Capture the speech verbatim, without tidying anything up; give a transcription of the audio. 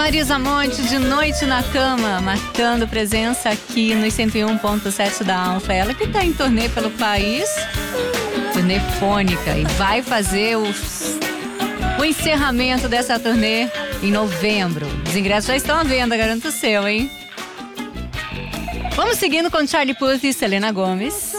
Marisa Monte, De Noite na Cama, marcando presença aqui nos cento e um ponto sete da Alfa. Ela que está em turnê pelo país, turnê fônica, e vai fazer os, o encerramento dessa turnê em novembro. Os ingressos já estão à venda, garanto o seu, hein? Vamos seguindo com Charlie Puth e Selena Gomez.